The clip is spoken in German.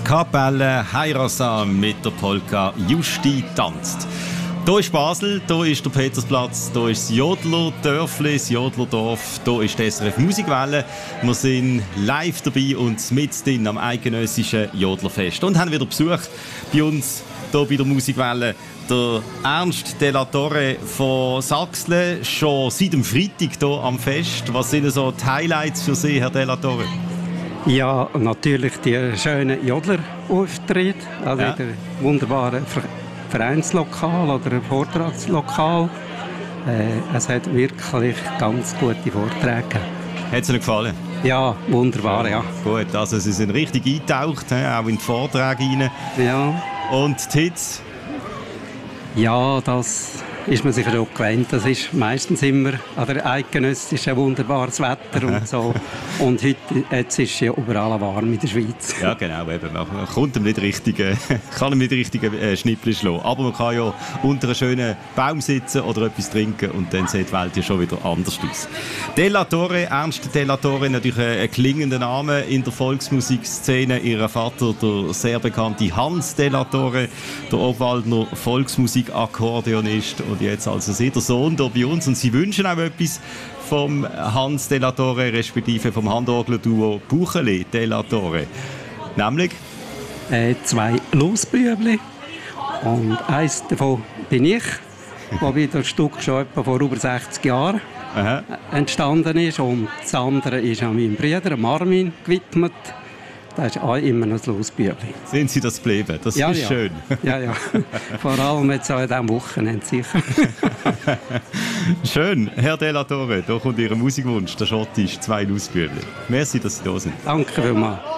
Kapelle Heirasam mit der Polka Justi tanzt. Hier ist Basel, hier ist der Petersplatz, hier ist das Jodler Dörfli, das Jodler Dorf, hier ist die SRF Musikwelle. Wir sind live dabei und mitten am eidgenössischen Jodlerfest. Und haben wieder Besuch bei uns hier bei der Musikwelle. Der Ernst de la Torre von Sachsen, schon seit dem Freitag hier am Fest. Was sind so die Highlights für Sie, Herr de la Torre? Ja, natürlich die schönen Jodler-Auftritte, also in der wunderbaren Vereinslokal oder Vortragslokal. Es hat wirklich ganz gute Vorträge gegeben. Hat es Ihnen gefallen? Ja, wunderbar, ja. Gut, also Sie sind richtig eingetaucht, auch in die Vorträge rein. Ja. Und die Hits? Ja, das ist man sich schon gewöhnt. Das ist meistens immer an der eidgenössischen wunderbares Wetter und so. Und jetzt ist es ja überall warm in der Schweiz. Ja, genau. Eben. Man kommt ihm nicht richtig, kann ihm nicht richtig Schnippel schlagen. Aber man kann ja unter einem schönen Baum sitzen oder etwas trinken und dann sieht die Welt ja schon wieder anders aus. De la Torre, Ernst de la Torre, natürlich ein klingender Name in der Volksmusikszene. Ihr Vater, der sehr bekannte Hans de la Torre, der Obwaldner Volksmusik-Akkordeonist. Und jetzt also Sie, der Sohn, hier bei uns. Und Sie wünschen auch etwas vom Hans de la Torre, respektive vom Handorgel-Duo Bucheli de la Torre. Nämlich? 2 Losbübli. Und eins davon bin ich, wobei das Stück schon etwa vor über 60 Jahren entstanden ist. Und das andere ist an meinem Bruder Marmin gewidmet. Das ist auch immer noch ein Losbübli. Sind Sie das geblieben? Das ist schön. Ja. Vor allem jetzt auch an diesem Wochenende sicher. Schön. Herr de la Torre, da kommt Ihr Musikwunsch, der schottische 2 Losbübli. Merci, dass Sie da sind. Danke vielmals.